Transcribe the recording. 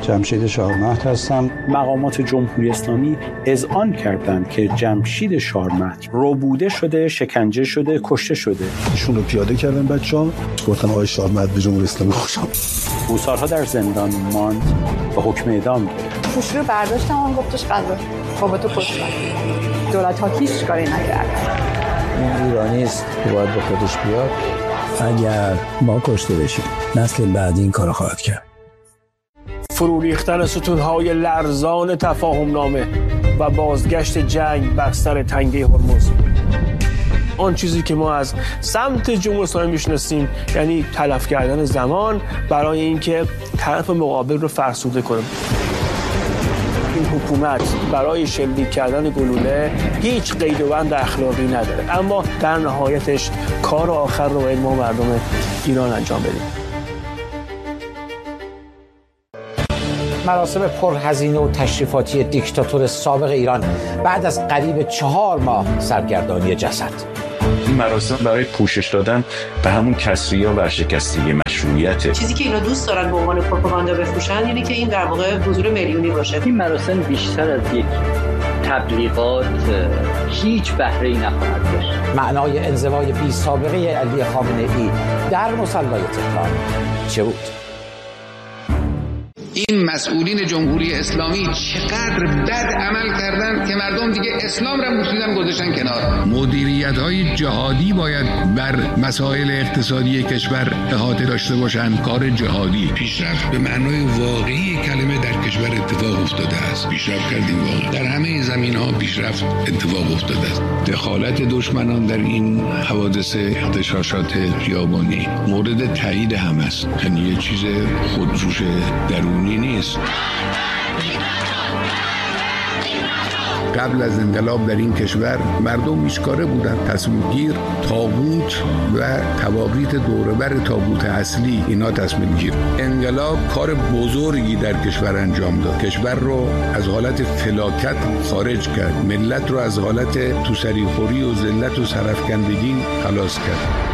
جمشید شارمهد هستم. مقامات جمهوری اسلامی اذعان کردند که جمشید شارمهد ربوده شده، شکنجه شده، کشته شده. ایشون رو پیاده کردن بچه‌ها، گفتن آقای شارمهد به جمهوری اسلامی خوش آمد. او سالها در زندان ماند و حکم اعدام گرفت. پوشی رو برداشتم، اون گفتش قضا بابا تو کشتن. دولت‌ها هیچ کاری نکردن. این ایرانی است که باید به خودش بیاد. اگر ما کشته بشیم نسل بعدی این کارو خواهد کرد. فرو ریختن ستون‌های لرزان تفاهم‌نامه و بازگشت جنگ بر سر تنگه هرمز. آن چیزی که ما از سمت جمهوری اسلامی میشناسیم، یعنی تلف کردن زمان برای اینکه طرف مقابل رو فرسوده کنه. این حکومت برای شلیک کردن گلوله هیچ قید و بند اخلاقی نداره، اما در نهایتش کار آخر رو باید ما مردم ایران انجام بدیم. مراسم پرهزینه و تشریفاتی دیکتاتور سابق ایران بعد از قریب 4 ماه سرگردانی جسد. این مراسم برای پوشش دادن به همون کسری‌ها ورشکستگی مشروعیته. چیزی که اینا دوست دارن به عنوان پروپاگاندا بفروشن اینه که این در واقع حضور میلیونی باشه. این مراسم بیشتر از یک تبلیغات هیچ بهره‌ای نخواهد داشت. معنای انزوای بی سابقه علی خامنه‌ای در مصلی تهران چه بود؟ این مسئولین جمهوری اسلامی چقدر بد عمل کردن که مردم دیگه اسلام را بوسیدن گذاشتن کنار. مدیریت‌های جهادی باید بر مسائل اقتصادی کشور احاطه داشته باشند. کار جهادی پیشرفت به معنای واقعی کلمه در کشور اتفاق افتاده است. پیشرفت کردیم واقعا در همه زمینه‌ها پیشرفت اتفاق افتاده است. دخالت دشمنان در این حوادث اغتشاشات خیابانی مورد تایید هم است. یعنی یه چیز خودجوش درونی نیست. قبل از انقلاب در این کشور مردم میشکاره بودن، تصمیم گیر، تابوت و تواقیت دوربر تابوت اصلی اینا تصمیم گیر. انقلاب کار بزرگی در کشور انجام داد، کشور رو از حالت فلاکت خارج کرد، ملت رو از حالت توسری خوری و ذلت و سرفکندگی خلاص کرد.